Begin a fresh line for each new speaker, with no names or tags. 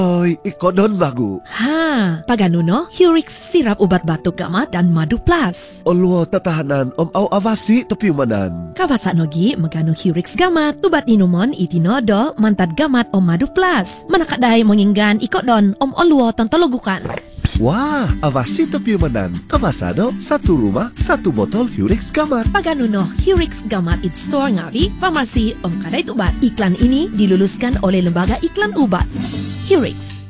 Oi, ikodon bagu.
Paganuno, Hurix sirap obat batuk gamat dan madu plus.
Olo tatahanan au avasi topi manan.
Kawasa nogi magano Hurix gamat, tubat inumon itinodo mantad gamat madu plus. Manakadai menginggan ikodon oluo tontologukan.
Wah, avasi topi manan. Kawasano, satu rumah, satu botol Hurix gamat.
Paganuno, Hurix gamat it store ngawi, farmasi kadai tubat. Iklan ini diluluskan oleh Lembaga Iklan Obat. Hurix.